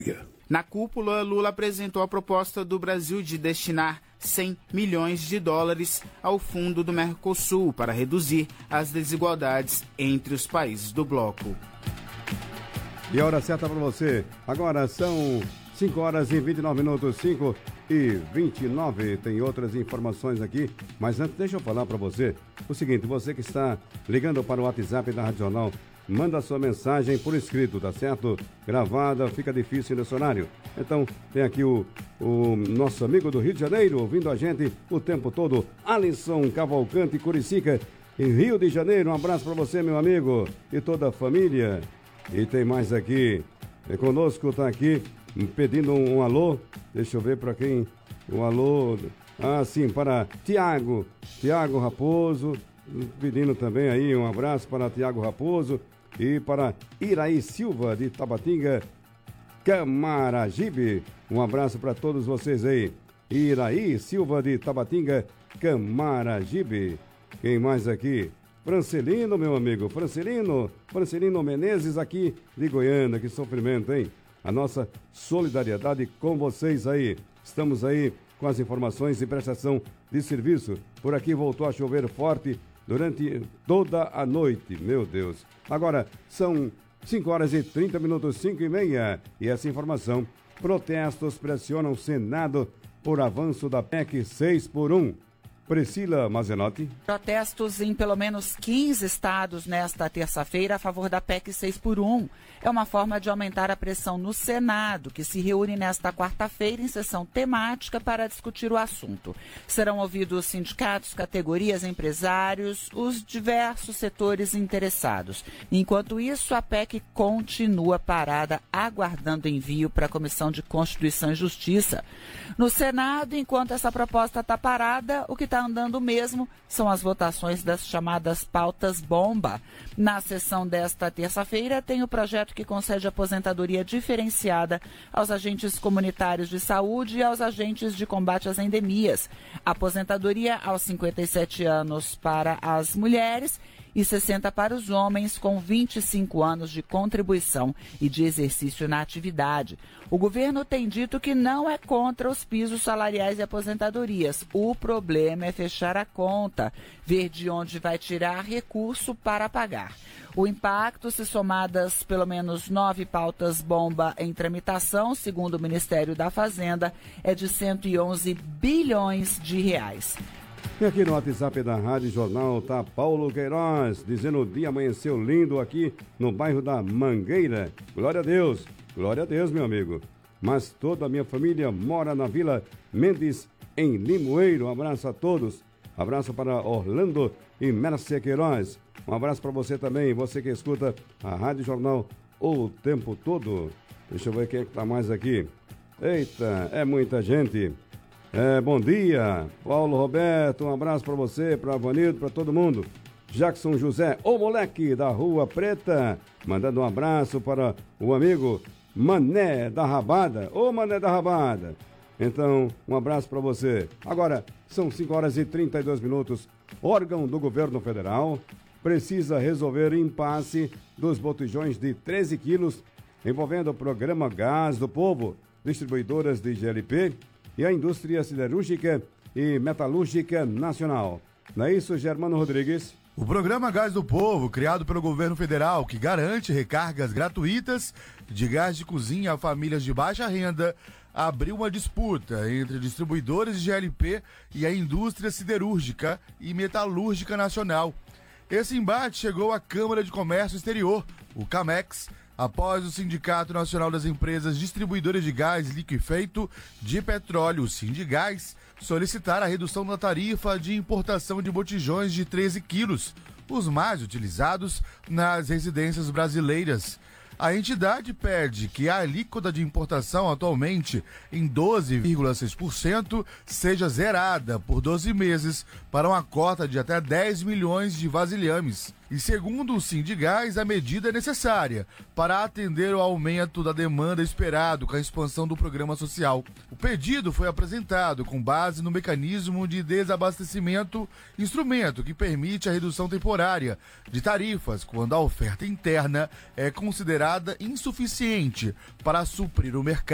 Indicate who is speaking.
Speaker 1: Na cúpula, Lula apresentou a proposta do Brasil de destinar 100 milhões de dólares ao fundo do Mercosul para reduzir as desigualdades entre os países do bloco.
Speaker 2: E a hora certa para você. Agora são 5 horas e 29 minutos, 5 e 29. Tem outras informações aqui, mas antes deixa eu falar para você o seguinte: você que está ligando para o WhatsApp da Rádio Jornal, manda sua mensagem por escrito, tá certo? Gravada, fica difícil nesse horário. Então, tem aqui o nosso amigo do Rio de Janeiro, ouvindo a gente o tempo todo, Alisson Cavalcante Curicica, em Rio de Janeiro. Um abraço para você, meu amigo, e toda a família. E tem mais aqui, conosco, tá aqui, pedindo um alô. Deixa eu ver para quem, um alô, sim, para Tiago Raposo, pedindo também aí um abraço para Tiago Raposo e para Iraí Silva de Tabatinga, Camaragibe. Um abraço para todos vocês aí. Iraí Silva de Tabatinga, Camaragibe. Quem mais aqui? Francelino, meu amigo, Francelino Menezes aqui de Goiânia. Que sofrimento, hein? A nossa solidariedade com vocês aí. Estamos aí com as informações de prestação de serviço. Por aqui voltou a chover forte durante toda a noite, meu Deus. Agora são 5 horas e 30 minutos, 5 e meia. E essa informação: protestos pressionam o Senado por avanço da PEC 6x1. Priscila Mazenotti.
Speaker 3: Protestos em pelo menos 15 estados nesta terça-feira a favor da PEC 6x1. É uma forma de aumentar a pressão no Senado, que se reúne nesta quarta-feira em sessão temática para discutir o assunto. Serão ouvidos sindicatos, categorias, empresários, os diversos setores interessados. Enquanto isso, a PEC continua parada, aguardando envio para a Comissão de Constituição e Justiça. No Senado, enquanto essa proposta está parada, o que está andando mesmo são as votações das chamadas pautas bomba. Na sessão desta terça-feira tem o projeto que concede aposentadoria diferenciada aos agentes comunitários de saúde e aos agentes de combate às endemias. Aposentadoria aos 57 anos para as mulheres e 60 para os homens com 25 anos de contribuição e de exercício na atividade. O governo tem dito que não é contra os pisos salariais e aposentadorias. O problema é fechar a conta, ver de onde vai tirar recurso para pagar. O impacto, se somadas pelo menos 9 pautas bomba em tramitação, segundo o Ministério da Fazenda, é de 111 bilhões de reais.
Speaker 2: E aqui no WhatsApp da Rádio Jornal tá Paulo Queiroz, dizendo: o dia amanheceu lindo aqui no bairro da Mangueira. Glória a Deus, meu amigo. Mas toda a minha família mora na Vila Mendes, em Limoeiro. Um abraço a todos. Abraço para Orlando e Mércia Queiroz. Um abraço para você também, você que escuta a Rádio Jornal o tempo todo. Deixa eu ver quem é que tá mais aqui. Eita, é muita gente. Bom dia, Paulo Roberto, um abraço para você, para Vanildo, para todo mundo. Jackson José, o moleque da Rua Preta, mandando um abraço para o amigo Mané da Rabada. Ô Mané da Rabada, então um abraço para você. Agora são 5 horas e 32 minutos. Órgão do governo federal precisa resolver impasse dos botijões de 13 quilos envolvendo o programa Gás do Povo, distribuidoras de GLP e a indústria siderúrgica e metalúrgica nacional. Não é isso, Germano Rodrigues?
Speaker 4: O programa Gás do Povo, criado pelo governo federal, que garante recargas gratuitas de gás de cozinha a famílias de baixa renda, abriu uma disputa entre distribuidores de GLP e a indústria siderúrgica e metalúrgica nacional. Esse embate chegou à Câmara de Comércio Exterior, o CAMEX, após o Sindicato Nacional das Empresas Distribuidoras de Gás Liquefeito de Petróleo, o Sindigás, solicitar a redução da tarifa de importação de botijões de 13 quilos, os mais utilizados nas residências brasileiras. A entidade pede que a alíquota de importação, atualmente em 12,6%, seja zerada por 12 meses para uma cota de até 10 milhões de vasilhames. e, segundo o Sindigás, a medida é necessária para atender ao aumento da demanda esperado com a expansão do programa social. O pedido foi apresentado com base no mecanismo de desabastecimento, instrumento que permite a redução temporária de tarifas quando a oferta interna é considerada insuficiente para suprir o mercado.